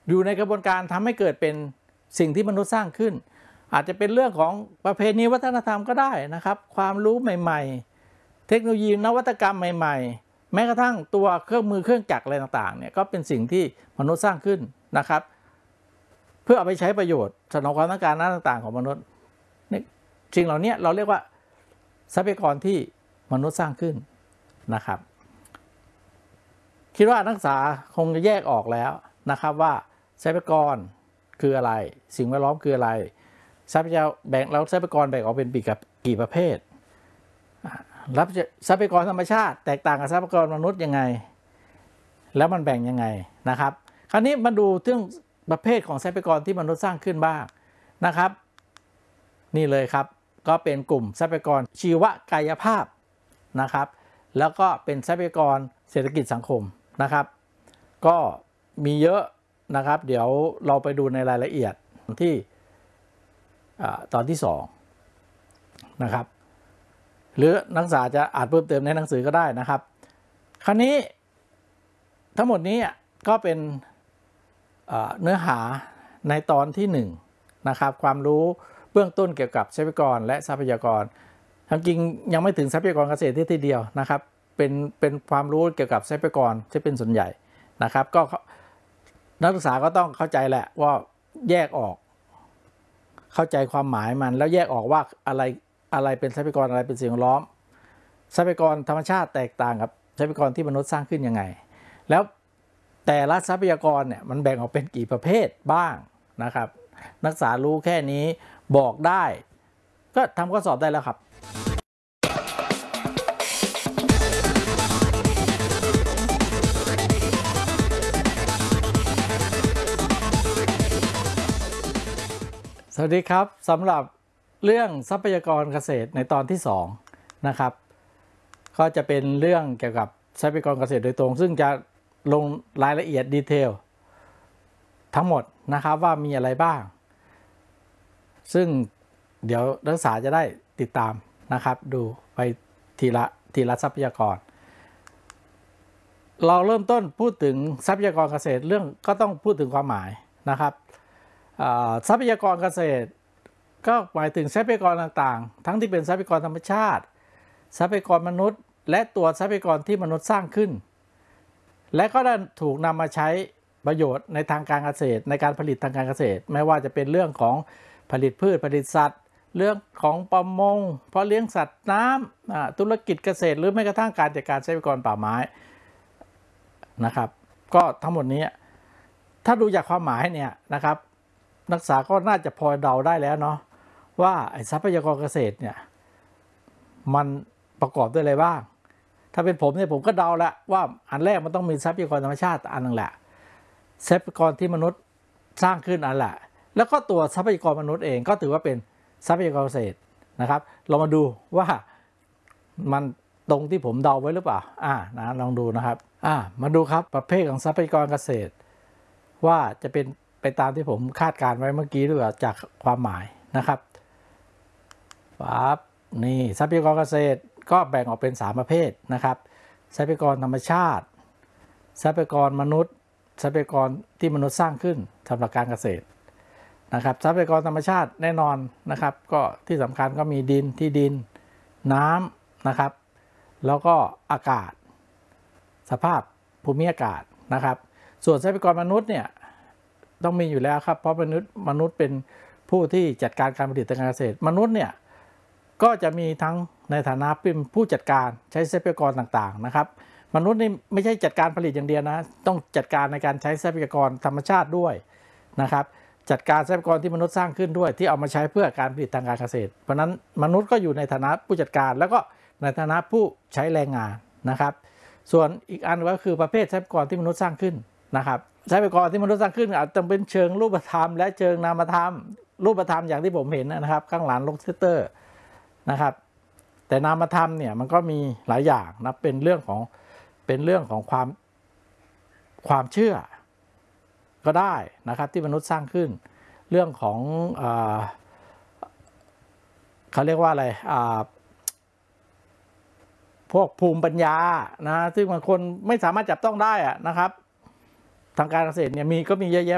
อยู่ในกระบวนการทำให้เกิดเป็นสิ่งที่มนุษย์สร้างขึ้นอาจจะเป็นเรื่องของประเพณีวัฒนธรรมก็ได้นะครับความรู้ใหม่ๆเทคโนโลยีนวัตกรรมใหม่ๆแม้กระทั่งตัวเครื่องมือเครื่องจักรอะไรต่างๆเนี่ยก็เป็นสิ่งที่มนุษย์สร้างขึ้นนะครับเพื่อเอาไปใช้ประโยชน์สนองความต้องการต่างๆของมนุษย์สิ่งเหล่านี้เราเรียกว่าทรัพยากรที่มนุษย์สร้างขึ้นนะครับคิดว่านักศึกษาคงจะแยกออกแล้วนะครับว่าทรัพยากรคืออะไรสิ่งแวดล้อมคืออะไรทรัพยากรแบ่งแล้วทรัพยากรแบ่งออกเป็นกี่ประเภทรับทรัพยากรธรรมชาติแตกต่างกับทรัพยากรมนุษย์ยังไงแล้วมันแบ่งยังไงนะครับคราวนี้มาดูเรื่องประเภทของทรัพยากรที่มนุษย์สร้างขึ้นบ้างนะครับนี่เลยครับก็เป็นกลุ่มทรัพยากรชีวกายภาพนะครับแล้วก็เป็นทรัพยากรเศรษฐกิจสังคมนะครับก็มีเยอะนะครับเดี๋ยวเราไปดูในรายละเอียดที่ตอนที่2นะครับหรือนักศึกษาจะอ่านเพิ่มเติมในหนังสือก็ได้นะครับคราวนี้ทั้งหมดนี้ก็เป็นเนื้อหาในตอนที่1นะครับความรู้เบื้องต้นเกี่ยวกับทรัพยากรและทรัพยากรทั้งจริงยังไม่ถึงทรัพยากรเกษตรที่เดียวนะครับเป็นความรู้เกี่ยวกับทรัพยากรที่เป็นส่วนใหญ่นะครับก็นักศึกษาก็ต้องเข้าใจแหละว่าแยกออกเข้าใจความหมายมันแล้วแยกออกว่าอะไรเป็นทรัพยากรอะไรเป็นสิ่งแวดล้อมทรัพยากรธรรมชาติแตกต่างกับทรัพยากรที่มนุษย์สร้างขึ้นยังไงแล้วแต่ละทรัพยากรเนี่ยมันแบ่งออกเป็นกี่ประเภทบ้างนะครับนักศึกษารู้แค่นี้บอกได้ก็ทำข้อสอบได้แล้วครับสวัสดีครับสำหรับเรื่องทรัพยากรเกษตรในตอนที่2นะครับก็จะเป็นเรื่องเกี่ยวกับทรัพยากรเกษตรโดยตรงซึ่งจะลงรายละเอียดดีเทลทั้งหมดนะครับว่ามีอะไรบ้างซึ่งเดี๋ยวนักศึกษาจะได้ติดตามนะครับดูไปทีละทรัพยากรเราเริ่มต้นพูดถึงทรัพยากรเกษตรเรื่องก็ต้องพูดถึงความหมายนะครับทรัพยากรเกษตรก็หมายถึงทรัพยากรต่างๆทั้งที่เป็นทรัพยากรธรรมชาติทรัพยากรมนุษย์และตัวทรัพยากรที่มนุษย์สร้างขึ้นและก็ได้ถูกนำมาใช้ประโยชน์ในทางการเกษตรในการผลิตทางการเกษตรไม่ว่าจะเป็นเรื่องของผลิตพืชผลิตสัตว์เรื่องของประมงเพาะเลี้ยงสัตว์น้ำธุรกิจเกษตรหรือแม้กระทั่งการจัดการทรัพยากรป่าไม้นะครับก็ทั้งหมดนี้ถ้าดูจากความหมายเนี่ยนะครับนักศึกษาก็น่าจะพอเดาได้แล้วเนาะว่าทรัพยากรเกษตรเนี่ยมันประกอบด้วยอะไรบ้างถ้าเป็นผมเนี่ยผมก็เดาแล้วว่าอันแรกมันต้องมีทรัพยากรธรรมชาติอันนึงแหละทรัพยากรที่มนุษย์สร้างขึ้นอันแหละแล้วก็ตัวทรัพยากรมนุษย์เองก็ถือว่าเป็นทรัพยากรเกษตรนะครับเรามาดูว่ามันตรงที่ผมเดาไว้หรือเปล่านะลองดูนะครับมาดูครับประเภทของทรัพยากรเกษตรว่าจะเป็นไปตามที่ผมคาดการไว้เมื่อกี้หรือเปล่าจากความหมายนะครับนี่ทรัพยากรเกษตรก็แบ่งออกเป็น3ประเภทนะครับทรัพยากรธรรมชาติทรัพยากรมนุษย์ทรัพยากรที่มนุษย์สร้างขึ้นสำหรับการเกษตรนะครับทรัพยากรธรรมชาติแน่นอนนะครับก็ที่สำคัญก็มีดินน้ำนะครับแล้วก็อากาศสภาพภูมิอากาศนะครับส่วนทรัพยากรมนุษย์เนี่ยต้องมีอยู่แล้วครับเพราะมนุษย์เป็นผู้ที่จัดการการผลิตทางการเกษตรมนุษย์เนี่ยก็จะมีทั้งในฐานะเป็นผู้จัดการใช้ทรัพยากรต่างๆนะครับมนุษย์นี่ไม่ใช่จัดการผลิตอย่างเดียวนะต้องจัดการในการใช้ทรัพยากรธรรมชาติด้วยนะครับจัดการทรัพยากรที่มนุษย์สร้างขึ้นด้วยที่เอามาใช้เพื่อการผลิตทางการเกษตรเพราะนั้นมนุษย์ก็อยู่ในฐานะผู้จัดการแล้วก็ในฐานะผู้ใช้แรงงานนะครับส่วนอีกอันก็คือประเภททรัพยากรที่มนุษย์สร้างขึ้นนะครับทรัพยากรที่มนุษย์สร้างขึ้นอาจจะเป็นเชิงรูปธรรมและเชิงนามธรรมรูปธรรมอย่างที่ผมเห็นนะครับข้างหลังโลกเตอร์นะครับแต่นามธรรมเนี่ยมันก็มีหลายอย่างนะเป็นเรื่องของความเชื่อก็ได้นะครับที่มนุษย์สร้างขึ้นเรื่องของเขาเรียกว่าอะไรพวกภูมิปัญญานะซึ่งบางคนไม่สามารถจับต้องได้นะครับทางการเกษตรเนี่ยก็มีเยอะแยะ